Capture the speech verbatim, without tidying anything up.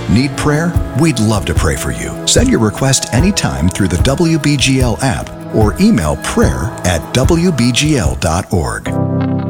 Need prayer? We'd love to pray for you. Send your request anytime through the W B G L app or email prayer at w b g l dot org.